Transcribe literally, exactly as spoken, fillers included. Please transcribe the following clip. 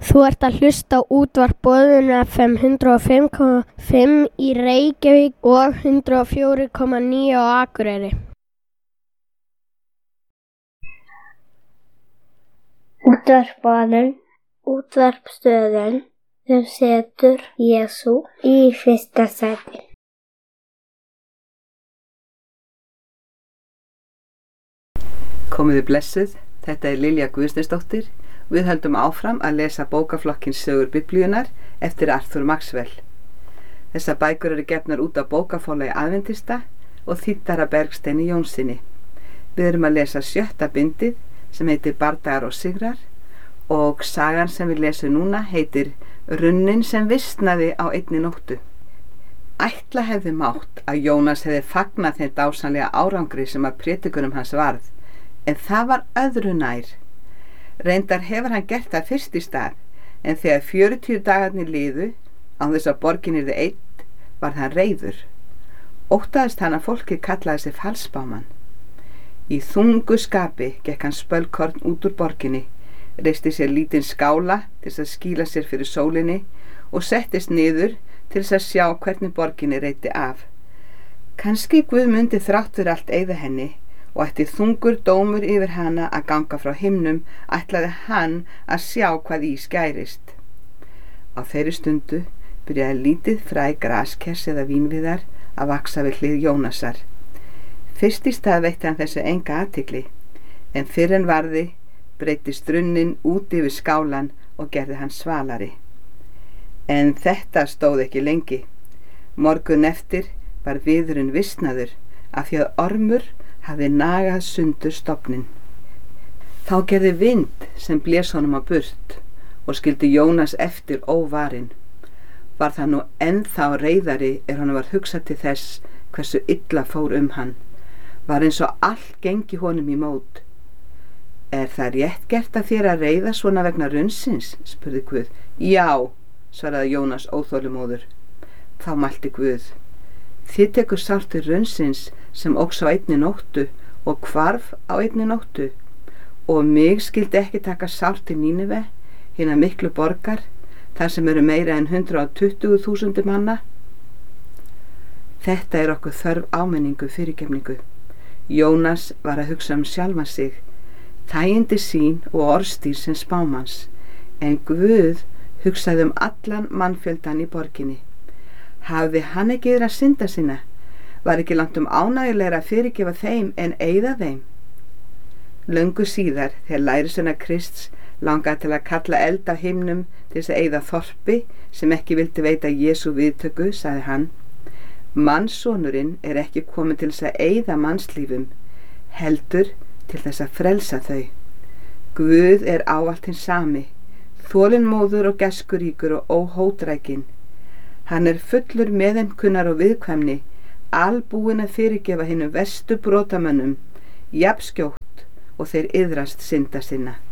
Þú ert að hlusta á útvarp Boðun F M hundrað og fimm komma fimm í Reykjavík og hundrað og fjögur komma níu á Akureyri. Útvarp Boðun, útvarpsstöðin sem setur Jesú í fyrsta sæti. Komiði blessuð, þetta er Lilja Guðsteinsdóttir. Við höldum áfram að lesa bókaflokkinn Sögur Biblíunnar eftir Arthur Maxwell. Þessar bækur eru gefnar út af bókaforlagi Aðventista og þýddar af Bergsteini Jónssyni. Við erum að lesa sjötta bindið sem heitir Bardagar og sigrar og sagan sem við lesum núna heitir Runnin sem visnaði á einni nóttu. Ætla hefði mátt að Jónas hefði fagnað þeim dásamlega árangri sem að prédikunum hans varð, en það var öðru nær. Reyndar hefur hann gert það fyrst í stað, en þegar fjörutíu dagarnir liðu, án þess að borgin yrði einn, var hann reiður. Óttaðist hann að fólkið kallaði sig falsbámann. Í þungu skapi gekk hann spölkorn út úr borginni, reisti sér lítinn skála til þess að skýla sér fyrir sólinni og settist niður til þess að sjá hvernig borginni reyti af. Kannski Guð mundi þrátt fyrir allt eyða henni, og ætti þungur dómur yfir hana að ganga frá himnum, ætlaði hann að sjá hvað í skærist. Á þeirri stundu byrjaði lítið fræ graskers eða vínviðar að vaksa við hlið Jónasar. Fyrst í stað veitti hann þessu enga athygli, en fyrr en varði breyttist runnin út yfir skálan og gerði hann svalari. En þetta stóð ekki lengi. Morgun eftir var viðurinn visnaður af því að ormur hafði nagað sundur stofninn. Þá gerði vind sem blés honum á burt og skildi Jónas eftir óvarinn. Var það nú ennþá reiðari er honum var hugsað til þess hversu illa fór um hann. Var eins og allt gengi honum í mót. Er það rétt gert að þér að reiða svona vegna runnsins? Spurði Guð. Já, svaraði Jónas óþolinmóður. Þá mælti Guð. Þið tekur sárt til runnsins sem óx á einni nóttu og hvarf á einni nóttu, og mig skildi ekki taka sárt til Nínive, hina miklu borgar, þar sem eru meira en hundrað og tuttugu þúsund manna. Þetta er okkur þörf áminningu fyrirgefningu. Jónas var að hugsa um sjálfan sig, þægindi sín og orðstír sem spámanns, en Guð hugsaði um allan mannfjöldan í borginni. Hafði hann ekki yfir að synda sinna? Var ekki langt um ánægjulegra að fyrirgefa þeim en eyða þeim? Löngu síðar, þegar lærisveinar Krists langaði til að kalla eld á himnum til þess að eyða þorpi sem ekki vildi veita Jesú viðtöku, sagði hann: Mannssonurinn er ekki kominn til þess að eyða mannslífum, heldur til þess að frelsa þau. Guð er ávallt hinn sami, þolinmóður og gæskuríkur og óhótrækinn. Hann er fullur meðaumkunnar og viðkvæmni, albúinn að fyrirgefa hinum verstu brotamönnum, jafnskjótt og þeir iðrast synda sinna.